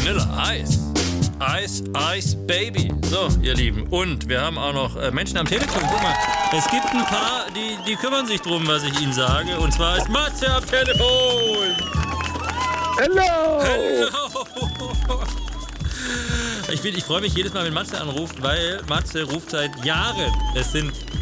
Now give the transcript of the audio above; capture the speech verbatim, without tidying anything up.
Vanilla Ice. Ice, Ice, Baby. So, ihr Lieben. Und wir haben auch noch äh, Menschen am Telefon. Guck mal, es gibt ein paar, die, die kümmern sich drum, was ich ihnen sage. Und zwar ist Matze am Telefon. Hello! Hello! Ich, bin- ich freue mich jedes Mal, wenn Matze anruft, weil Matze ruft seit Jahren, es sind